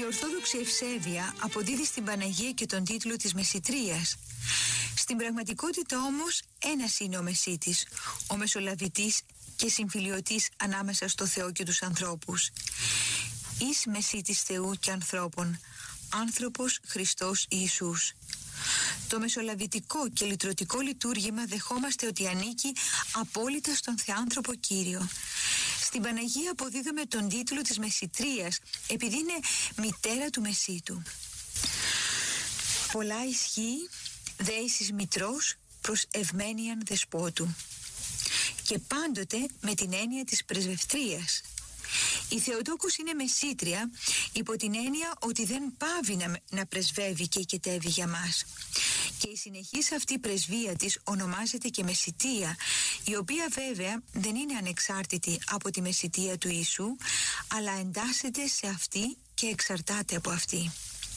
Ορθόδοξη ευσέβεια αποδίδει στην Παναγία και τον τίτλο της Μεσιτρίας. Στην πραγματικότητα όμως ένας είναι ο Μεσίτης, ο Μεσολαβητής και συμφιλιωτής ανάμεσα στο Θεό και τους ανθρώπους. Εις Μεσίτης Θεού και ανθρώπων, άνθρωπος Χριστός Ιησούς. Το μεσολαβητικό και λυτρωτικό λειτουργήμα δεχόμαστε ότι ανήκει απόλυτα στον Θεάνθρωπο Κύριο. Στην Παναγία αποδίδουμε τον τίτλο της Μεσιτρίας επειδή είναι μητέρα του Μεσίτου. Πολλά ισχύει δέησης μητρός προς ευμένιαν δεσπότου, και πάντοτε με την έννοια της πρεσβευτρίας. Η Θεοτόκος είναι μεσίτρια υπό την έννοια ότι δεν πάβει να πρεσβεύει και οικετεύει για μας. Και η συνεχής αυτή πρεσβεία της ονομάζεται και μεσιτεία, η οποία βέβαια δεν είναι ανεξάρτητη από τη μεσιτεία του Ιησού, αλλά εντάσσεται σε αυτή και εξαρτάται από αυτή.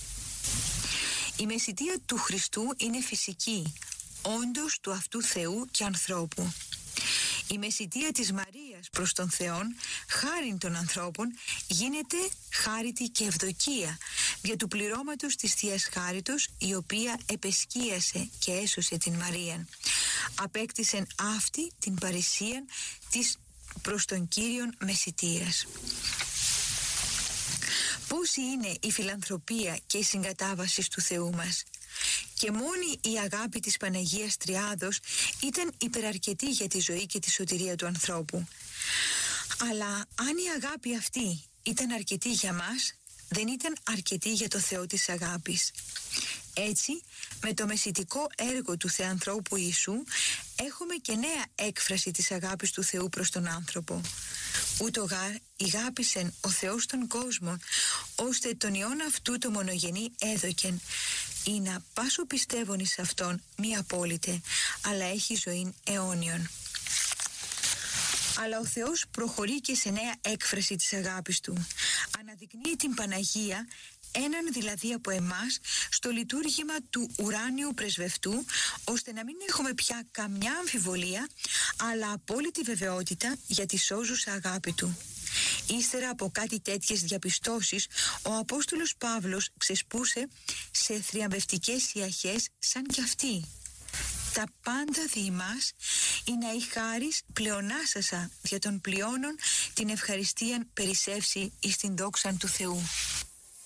Η μεσιτεία του Χριστού είναι φυσική, όντως του αυτού Θεού και ανθρώπου. Η μεσιτεία της Μαρίας προς τον Θεόν, χάριν των ανθρώπων, γίνεται χάριτη και ευδοκία για του πληρώματος της Θείας Χάριτος, η οποία επεσκίασε και έσωσε την Μαρίαν. Απέκτησε αυτή την παρησία της προς τον Κύριον μεσιτείας. Πόση είναι η φιλανθρωπία και η συγκατάβαση του Θεού μας! Και μόνη η αγάπη της Παναγίας Τριάδος ήταν υπεραρκετή για τη ζωή και τη σωτηρία του ανθρώπου. Αλλά αν η αγάπη αυτή ήταν αρκετή για μας, δεν ήταν αρκετή για το Θεό της αγάπης. Έτσι, με το μεσιτικό έργο του Θεανθρώπου Ιησού έχουμε και νέα έκφραση της αγάπης του Θεού προς τον άνθρωπο. Ούτω γάρ ηγάπησεν ο Θεός τον κόσμο, ώστε τον Υιόν αυτού το μονογενή έδωκεν, ή να πάσο πιστεύων εις Αυτόν μη απόλυτε, αλλά έχει ζωήν αιώνιον. Αλλά ο Θεός προχωρεί και σε νέα έκφραση της αγάπης Του. Αναδεικνύει την Παναγία, έναν δηλαδή από εμάς, στο λειτουργήμα του ουράνιου πρεσβευτού, ώστε να μην έχουμε πια καμιά αμφιβολία, αλλά απόλυτη βεβαιότητα για τη σώζουσα αγάπη Του. Ύστερα από κάτι τέτοιες διαπιστώσεις, ο Απόστολος Παύλος ξεσπούσε σε θριαμβευτικές ιαχές σαν κι αυτή. Τα πάντα δι' ημάς είναι η χάρις πλεονάσασα για τον πλειώνων την ευχαριστίαν περισσεύσει εις την δόξαν του Θεού.